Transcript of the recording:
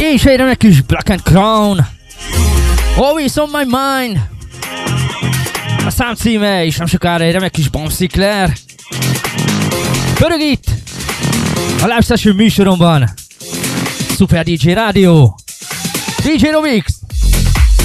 DJ Remekis Black and Crown. Always on my mind. A szám címe, és nem sokára egy remek kis bombszikler. Pörög itt a Live Session műsoromban. Super DJ Rádió. DJ Romix.